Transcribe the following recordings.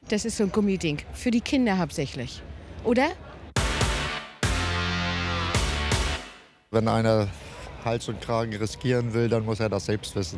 Das ist so ein Gummiding. Für die Kinder hauptsächlich. Oder? Wenn einer Hals und Kragen riskieren will, dann muss er das selbst wissen.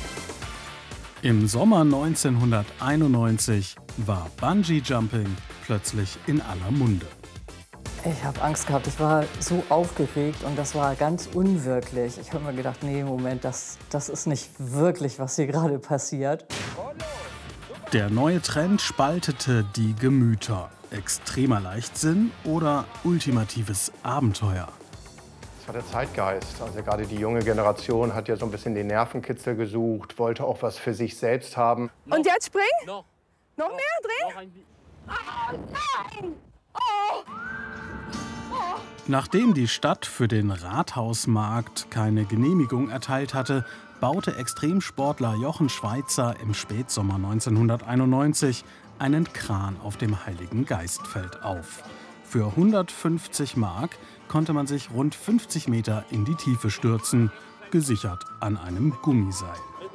Im Sommer 1991 war Bungee-Jumping plötzlich in aller Munde. Ich habe Angst gehabt, ich war so aufgeregt und das war ganz unwirklich. Ich habe mir gedacht, nee, Moment, das ist nicht wirklich, was hier gerade passiert. Der neue Trend spaltete die Gemüter. Extremer Leichtsinn oder ultimatives Abenteuer? Das war der Zeitgeist. Also gerade die junge Generation hat ja so ein bisschen den Nervenkitzel gesucht, wollte auch was für sich selbst haben. Und jetzt springen? Noch mehr drehen? Oh, nein! Oh! Nachdem die Stadt für den Rathausmarkt keine Genehmigung erteilt hatte, baute Extremsportler Jochen Schweizer im Spätsommer 1991 einen Kran auf dem Heiligen Geistfeld auf. Für 150 Mark konnte man sich rund 50 Meter in die Tiefe stürzen, gesichert an einem Gummiseil.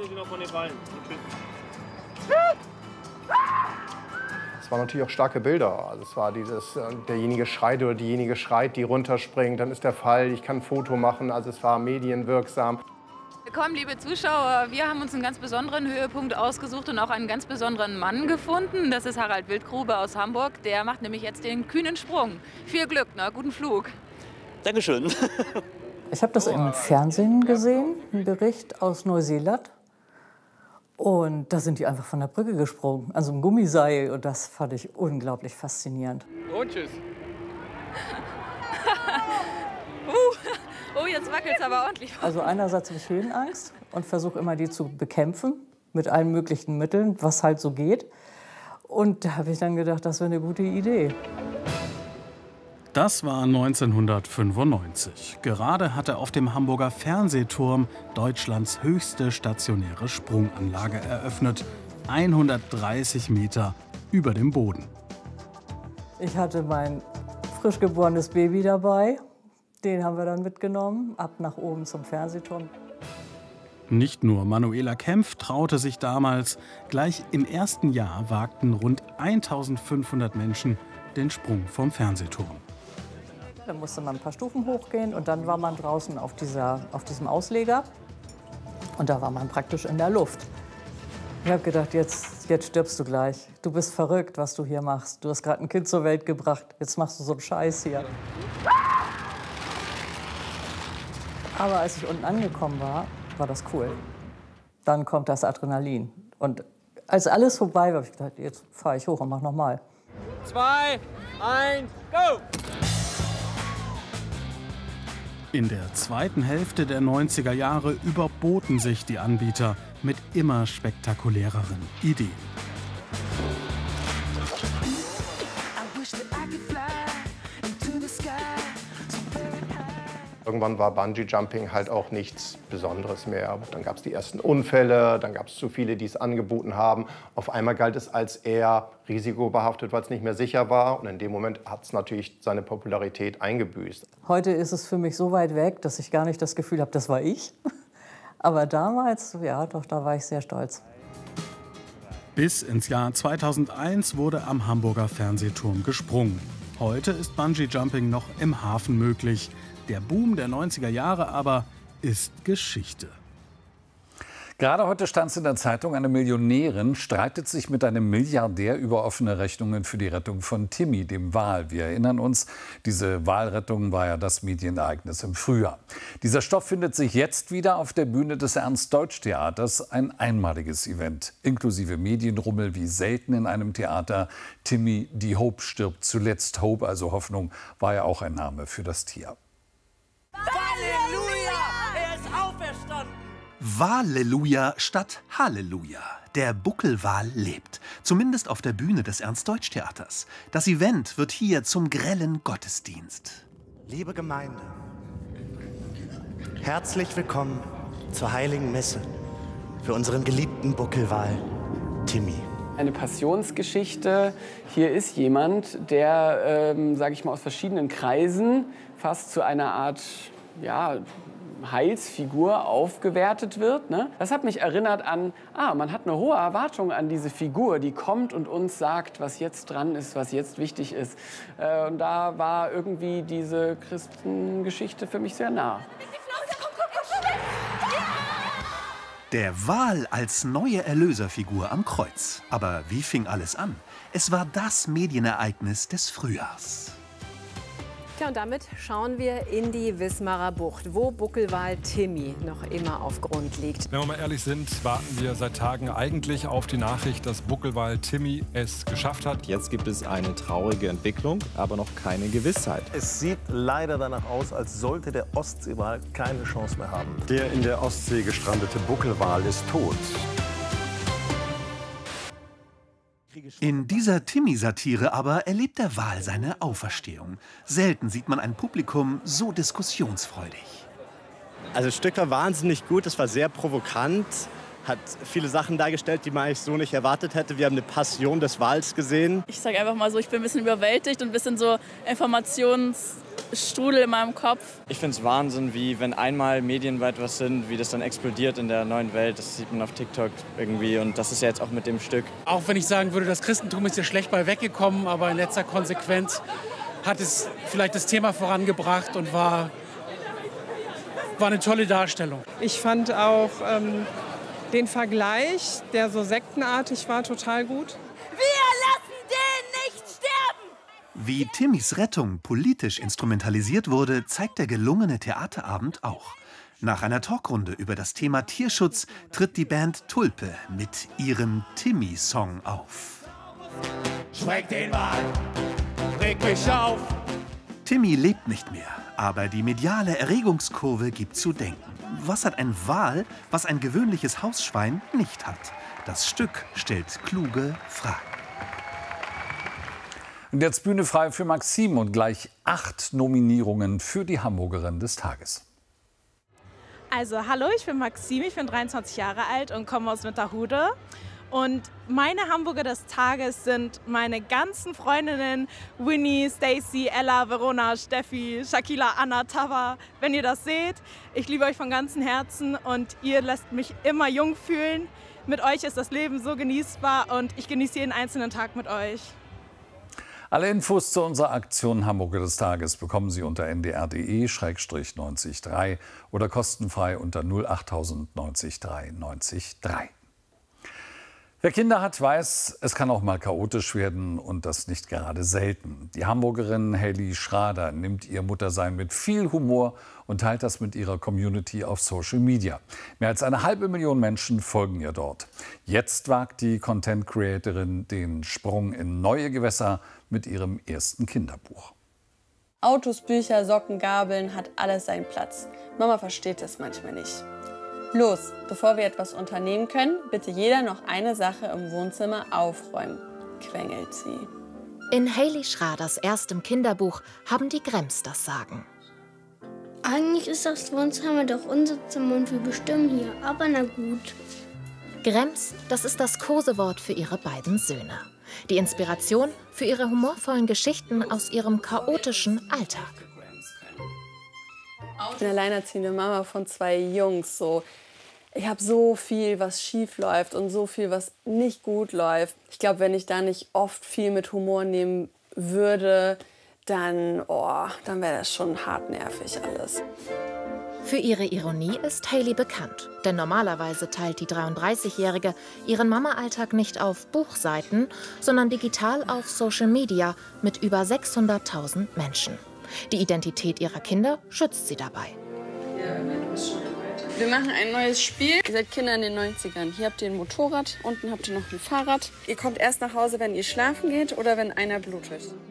Es waren natürlich auch starke Bilder. Also es war dieses, derjenige schreit oder diejenige schreit, die runterspringt, dann ist der Fall, ich kann ein Foto machen. Also es war medienwirksam. Willkommen, liebe Zuschauer. Wir haben uns einen ganz besonderen Höhepunkt ausgesucht und auch einen ganz besonderen Mann gefunden. Das ist Harald Wildgrube aus Hamburg. Der macht nämlich jetzt den kühnen Sprung. Viel Glück, na, guten Flug. Dankeschön. Ich habe das im Fernsehen gesehen, einen Bericht aus Neuseeland. Und da sind die einfach von der Brücke gesprungen, an so einem Gummiseil. Und das fand ich unglaublich faszinierend. Und tschüss. Oh, jetzt wackelt es aber ordentlich. Also einerseits habe ich Höhenangst und versuche immer, die zu bekämpfen mit allen möglichen Mitteln, was halt so geht. Und da habe ich dann gedacht, das wäre eine gute Idee. Das war 1995. Gerade hatte auf dem Hamburger Fernsehturm Deutschlands höchste stationäre Sprunganlage eröffnet. 130 Meter über dem Boden. Ich hatte mein frisch geborenes Baby dabei. Den haben wir dann mitgenommen, ab nach oben zum Fernsehturm. Nicht nur Manuela Kempf traute sich damals. Gleich im ersten Jahr wagten rund 1500 Menschen den Sprung vom Fernsehturm. Dann musste man ein paar Stufen hochgehen und dann war man draußen auf diesem Ausleger. Und da war man praktisch in der Luft. Ich habe gedacht, jetzt stirbst du gleich. Du bist verrückt, was du hier machst. Du hast gerade ein Kind zur Welt gebracht. Jetzt machst du so einen Scheiß hier. Aber als ich unten angekommen war, war das cool. Dann kommt das Adrenalin. Und als alles vorbei war, habe ich gedacht, jetzt fahre ich hoch und mach nochmal. 2, 1, go! In der zweiten Hälfte der 90er Jahre überboten sich die Anbieter mit immer spektakuläreren Ideen. Irgendwann war Bungee-Jumping halt auch nichts Besonderes mehr. Dann gab es die ersten Unfälle, dann gab es zu viele, die es angeboten haben. Auf einmal galt es als eher risikobehaftet, weil es nicht mehr sicher war. Und in dem Moment hat es natürlich seine Popularität eingebüßt. Heute ist es für mich so weit weg, dass ich gar nicht das Gefühl habe, das war ich. Aber damals, ja doch, da war ich sehr stolz. Bis ins Jahr 2001 wurde am Hamburger Fernsehturm gesprungen. Heute ist Bungee-Jumping noch im Hafen möglich. Der Boom der 90er Jahre aber ist Geschichte. Gerade heute stand es in der Zeitung, eine Millionärin streitet sich mit einem Milliardär über offene Rechnungen für die Rettung von Timmy, dem Wal. Wir erinnern uns, diese Walrettung war ja das Medienereignis im Frühjahr. Dieser Stoff findet sich jetzt wieder auf der Bühne des Ernst-Deutsch-Theaters. Ein einmaliges Event, inklusive Medienrummel wie selten in einem Theater. Timmy, die Hope stirbt zuletzt. Hope, also Hoffnung, war ja auch ein Name für das Tier. Halleluja! Er ist auferstanden! Walleluja statt Halleluja. Der Buckelwal lebt. Zumindest auf der Bühne des Ernst-Deutsch-Theaters. Das Event wird hier zum grellen Gottesdienst. Liebe Gemeinde, herzlich willkommen zur Heiligen Messe für unseren geliebten Buckelwal Timmy. Eine Passionsgeschichte. Hier ist jemand, der, sage ich mal, aus verschiedenen Kreisen fast zu einer Art, ja, Heilsfigur aufgewertet wird. Ne? Das hat mich erinnert an, man hat eine hohe Erwartung an diese Figur, die kommt und uns sagt, was jetzt dran ist, was jetzt wichtig ist. Und da war irgendwie diese Christengeschichte für mich sehr nah. Der Wal als neue Erlöserfigur am Kreuz. Aber wie fing alles an? Es war das Medienereignis des Frühjahrs. Tja, und damit schauen wir in die Wismarer Bucht, wo Buckelwal Timmy noch immer auf Grund liegt. Wenn wir mal ehrlich sind, warten wir seit Tagen eigentlich auf die Nachricht, dass Buckelwal Timmy es geschafft hat. Jetzt gibt es eine traurige Entwicklung, aber noch keine Gewissheit. Es sieht leider danach aus, als sollte der Ostseewal keine Chance mehr haben. Der in der Ostsee gestrandete Buckelwal ist tot. In dieser Timmy-Satire aber erlebt der Wal seine Auferstehung. Selten sieht man ein Publikum so diskussionsfreudig. Also das Stück war wahnsinnig gut, es war sehr provokant, hat viele Sachen dargestellt, die man eigentlich so nicht erwartet hätte. Wir haben eine Passion des Wals gesehen. Ich sage einfach mal so, ich bin ein bisschen überwältigt und ein bisschen so Informationsstrudel in meinem Kopf. Ich finde es Wahnsinn, wie wenn einmal medienweit was sind, wie das dann explodiert in der neuen Welt. Das sieht man auf TikTok irgendwie und das ist ja jetzt auch mit dem Stück. Auch wenn ich sagen würde, das Christentum ist ja schlecht bei weggekommen, aber in letzter Konsequenz hat es vielleicht das Thema vorangebracht und war eine tolle Darstellung. Ich fand auch den Vergleich, der so sektenartig war, total gut. Wir lassen den nicht sterben! Wie Timmys Rettung politisch instrumentalisiert wurde, zeigt der gelungene Theaterabend auch. Nach einer Talkrunde über das Thema Tierschutz tritt die Band Tulpe mit ihrem Timmy-Song auf. Schreck den Wal, reg mich auf. Timmy lebt nicht mehr, aber die mediale Erregungskurve gibt zu denken. Was hat ein Wal, was ein gewöhnliches Hausschwein nicht hat? Das Stück stellt kluge Fragen. Und jetzt Bühne frei für Maxim und gleich 8 Nominierungen für die Hamburgerin des Tages. Also hallo, ich bin Maxim, ich bin 23 Jahre alt und komme aus Winterhude. Und meine Hamburger des Tages sind meine ganzen Freundinnen Winnie, Stacy, Ella, Verona, Steffi, Shakila, Anna, Tava. Wenn ihr das seht, ich liebe euch von ganzem Herzen und ihr lasst mich immer jung fühlen. Mit euch ist das Leben so genießbar und ich genieße jeden einzelnen Tag mit euch. Alle Infos zu unserer Aktion Hamburger des Tages bekommen Sie unter ndr.de/903 oder kostenfrei unter 08000 90 3 90 3. Wer Kinder hat, weiß, es kann auch mal chaotisch werden und das nicht gerade selten. Die Hamburgerin Hailey Schrader nimmt ihr Muttersein mit viel Humor und teilt das mit ihrer Community auf Social Media. Mehr als 500.000 Menschen folgen ihr dort. Jetzt wagt die Content-Creatorin den Sprung in neue Gewässer mit ihrem ersten Kinderbuch. Autos, Bücher, Socken, Gabeln, hat alles seinen Platz. Mama versteht es manchmal nicht. Los, bevor wir etwas unternehmen können, bitte jeder noch eine Sache im Wohnzimmer aufräumen, quengelt sie. In Hailey Schraders erstem Kinderbuch haben die Grämms das Sagen. Eigentlich ist das Wohnzimmer doch unser Zimmer und wir bestimmen hier, aber na gut. Grämms, das ist das Kosewort für ihre beiden Söhne. Die Inspiration für ihre humorvollen Geschichten aus ihrem chaotischen Alltag. Ich bin alleinerziehende Mama von 2 Jungs. Ich habe so viel, was schief läuft und so viel, was nicht gut läuft. Ich glaube, wenn ich da nicht oft viel mit Humor nehmen würde, dann wäre das schon hart nervig alles. Für ihre Ironie ist Hailey bekannt. Denn normalerweise teilt die 33-Jährige ihren Mama-Alltag nicht auf Buchseiten, sondern digital auf Social Media mit über 600.000 Menschen. Die Identität ihrer Kinder schützt sie dabei. Wir machen ein neues Spiel. Ihr seid Kinder in den 90ern. Hier habt ihr ein Motorrad, unten habt ihr noch ein Fahrrad. Ihr kommt erst nach Hause, wenn ihr schlafen geht oder wenn einer blutet.